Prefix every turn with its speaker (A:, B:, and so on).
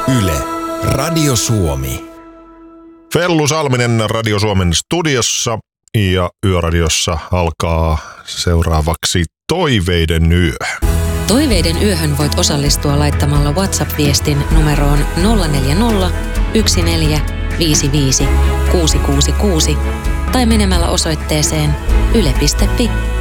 A: Yle, Radio Suomi.
B: Fellu Salminen Radio Suomen studiossa ja Yöradiossa alkaa seuraavaksi Toiveiden yö.
C: Toiveiden yöhön voit osallistua laittamalla WhatsApp-viestin numeroon 040 1455 666 tai menemällä osoitteeseen yle.fi